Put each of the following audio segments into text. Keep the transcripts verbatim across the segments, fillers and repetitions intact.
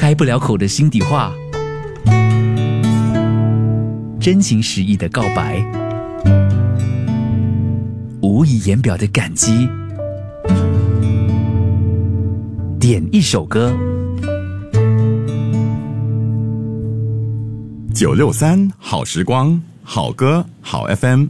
开不了口的心底话，真情实意的告白，无以言表的感激。点一首歌， 九六三好时光，好歌好 F M。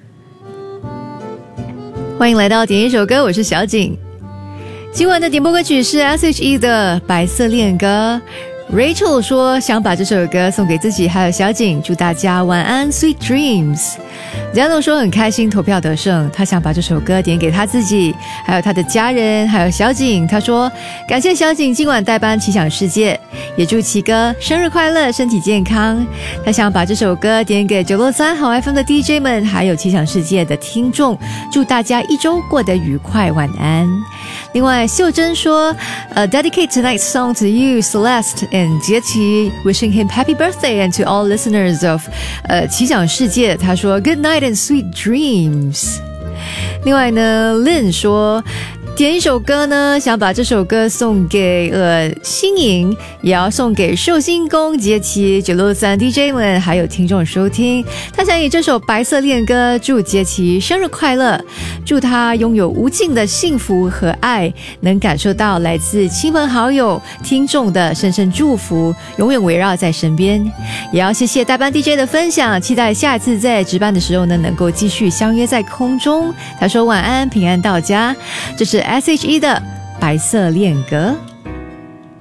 欢迎来到点一首歌，我是小景。今晚的点播歌曲是 S H E 的白色恋歌。 Rachel 说想把这首歌送给自己还有小景，祝大家晚安 Sweet Dreams。 Daniel 说很开心投票得胜，他想把这首歌点给他自己还有他的家人还有小景。他说感谢小景今晚代班奇想世界，也祝奇哥生日快乐身体健康。他想把这首歌点给九六三好 F M 的 D J 们还有奇想世界的听众，祝大家一周过得愉快，晚安。另外秀珍说、uh, Dedicate tonight's song to you Celeste and 杰奇 wishing him happy birthday and to all listeners of、uh, 奇想世界。他说 Good night and sweet dreams。 另外呢 Lynn 说点一首歌呢，想把这首歌送给呃新颖，也要送给寿星公杰奇九六三 D J 们还有听众收听。他想以这首白色恋歌祝杰奇生日快乐，祝他拥有无尽的幸福和爱，能感受到来自亲朋好友听众的深深祝福，永远围绕在身边。也要谢谢代班 D J 的分享，期待下一次在值班的时候呢能够继续相约在空中。他说晚安，平安到家。这是 S H E 的白色恋歌。